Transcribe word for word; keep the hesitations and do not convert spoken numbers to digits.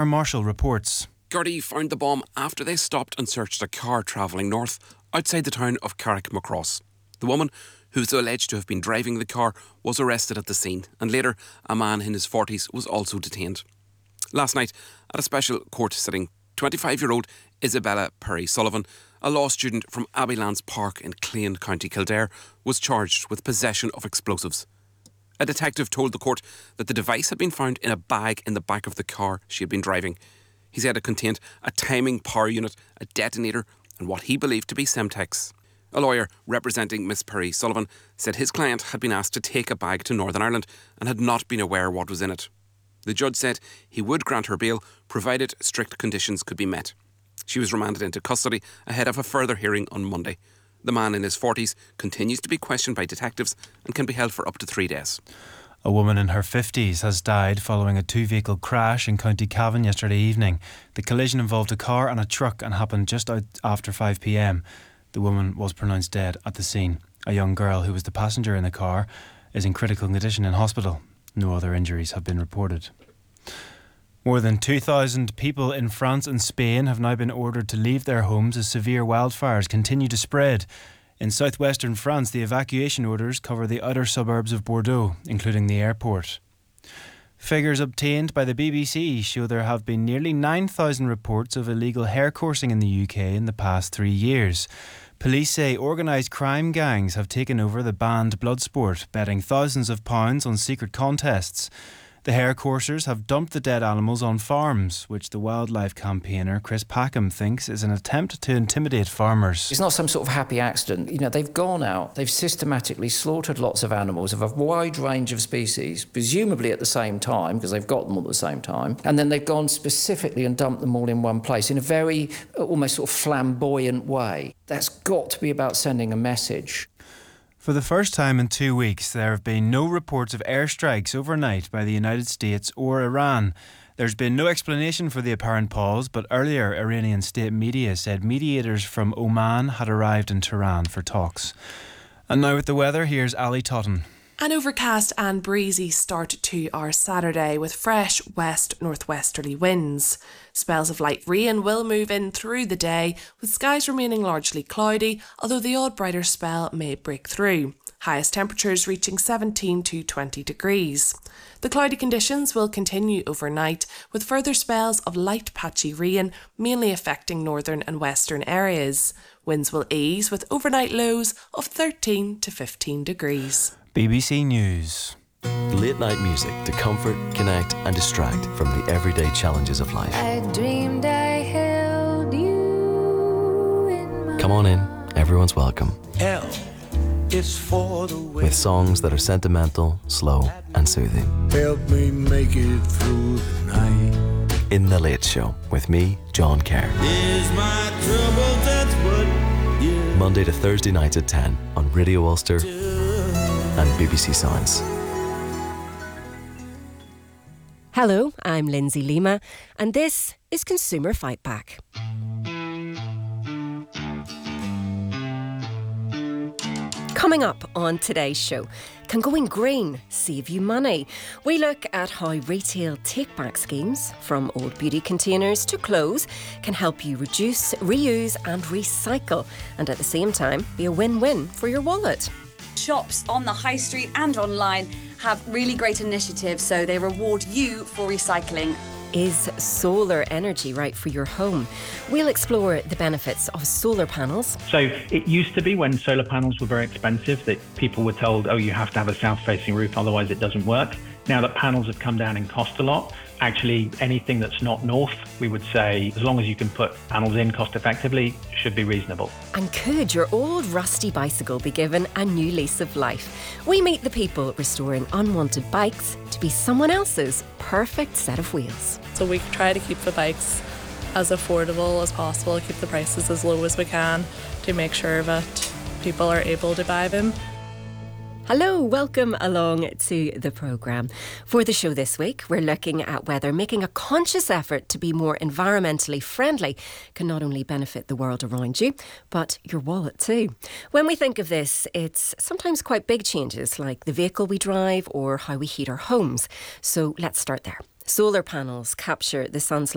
Marshall reports. Gardaí found the bomb after they stopped and searched a car travelling north outside the town of Carrickmacross. The woman, who is alleged to have been driving the car, was arrested at the scene, and later a man in his forties was also detained. Last night, at a special court sitting, twenty-five-year-old Isabella Perry Sullivan, a law student from Abbeylands Park in Clane, County Kildare, was charged with possession of explosives. A detective told the court that the device had been found in a bag in the back of the car she had been driving. He said it contained a timing power unit, a detonator, and what he believed to be Semtex. A lawyer representing Miss Perry Sullivan said his client had been asked to take a bag to Northern Ireland and had not been aware what was in it. The judge said he would grant her bail, provided strict conditions could be met. She was remanded into custody ahead of a further hearing on Monday. The man in his forties continues to be questioned by detectives and can be held for up to three days. A woman in her fifties has died following a two-vehicle crash in County Cavan yesterday evening. The collision involved a car and a truck and happened just out after five p m. The woman was pronounced dead at the scene. A young girl who was the passenger in the car is in critical condition in hospital. No other injuries have been reported. More than two thousand people in France and Spain have now been ordered to leave their homes as severe wildfires continue to spread. In southwestern France, the evacuation orders cover the outer suburbs of Bordeaux, including the airport. Figures obtained by the B B C show there have been nearly nine thousand reports of illegal hair coursing in the U K in the past three years. Police say organised crime gangs have taken over the banned blood sport, betting thousands of pounds on secret contests. The hair coursers have dumped the dead animals on farms, which the wildlife campaigner Chris Packham thinks is an attempt to intimidate farmers. It's not some sort of happy accident. You know, they've gone out, they've systematically slaughtered lots of animals of a wide range of species, presumably at the same time, because they've got them all at the same time, and then they've gone specifically and dumped them all in one place in a very almost sort of flamboyant way. That's got to be about sending a message. For the first time in two weeks, there have been no reports of airstrikes overnight by the United States or Iran. There's been no explanation for the apparent pause, but earlier Iranian state media said mediators from Oman had arrived in Tehran for talks. And now with the weather, here's Ali Totten. An overcast and breezy start to our Saturday with fresh west-northwesterly winds. Spells of light rain will move in through the day, with skies remaining largely cloudy, although the odd brighter spell may break through. Highest temperatures reaching seventeen to twenty degrees. The cloudy conditions will continue overnight, with further spells of light patchy rain, mainly affecting northern and western areas. Winds will ease with overnight lows of thirteen to fifteen degrees. B B C News. Late night music to comfort, connect and distract from the everyday challenges of life. I dreamed I held you in my Come on in, everyone's welcome. L is for the way. With songs that are sentimental, slow and soothing. Help me make it through the night. In The Late Show with me, John Kerr. Is my trouble, that's what you Monday to Thursday nights at ten on Radio Ulster and B B C Sounds. Hello, I'm Lindsay Lima, and this is Consumer Fight Back. Coming up on today's show, can going green save you money? We look at how retail take-back schemes, from old beauty containers to clothes, can help you reduce, reuse and recycle, and at the same time be a win-win for your wallet. Shops on the high street and online have really great initiatives, so they reward you for recycling. Is solar energy right for your home? We'll explore the benefits of solar panels. So it used to be, when solar panels were very expensive, that people were told, oh, you have to have a south-facing roof, otherwise it doesn't work. Now that panels have come down in cost a lot, actually anything that's not north, we would say, as long as you can put panels in cost effectively, should be reasonable. And could your old rusty bicycle be given a new lease of life? We meet the people restoring unwanted bikes to be someone else's perfect set of wheels. So we try to keep the bikes as affordable as possible, keep the prices as low as we can to make sure that people are able to buy them. Hello, welcome along to the programme. For the show this week, we're looking at whether making a conscious effort to be more environmentally friendly can not only benefit the world around you, but your wallet too. When we think of this, it's sometimes quite big changes, like the vehicle we drive or how we heat our homes. So let's start there. Solar panels capture the sun's